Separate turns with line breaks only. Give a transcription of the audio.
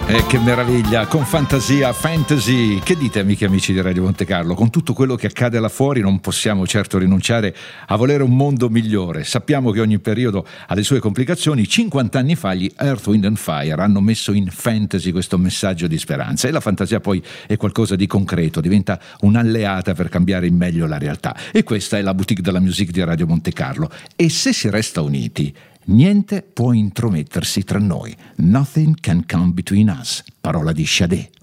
Che meraviglia, con fantasia, fantasy. Che dite, amiche e amici di Radio Monte Carlo? Con tutto quello che accade là fuori non possiamo certo rinunciare a volere un mondo migliore. Sappiamo che ogni periodo ha le sue complicazioni. 50 anni fa gli Earth, Wind and Fire hanno messo in fantasy questo messaggio di speranza, e la fantasia poi è qualcosa di concreto, diventa un'alleata per cambiare in meglio la realtà. E questa è la boutique della music di Radio Monte Carlo. E se si resta uniti, niente può intromettersi tra noi. Nothing can come between us. Parola di Sade.